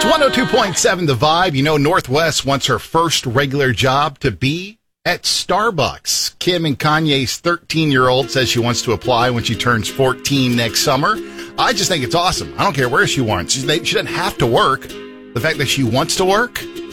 It's 102.7 The Vibe. You know, Northwest wants her first regular job to be at Starbucks. Kim and Kanye's 13-year-old says she wants to apply when she turns 14 next summer. I just think it's awesome. I don't care where she wants. She doesn't have to work. The fact that she wants to work,